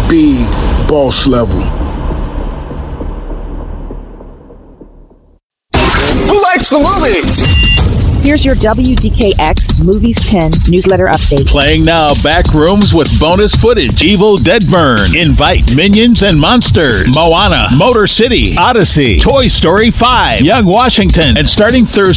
big boss level. Who likes the movies? Here's your WDKX Movies 10 newsletter update. Playing now, Backrooms with bonus footage. Evil Dead Burn, Invite, Minions and Monsters, Moana, Motor City, Odyssey, Toy Story 5, Young Washington, and starting Thursday,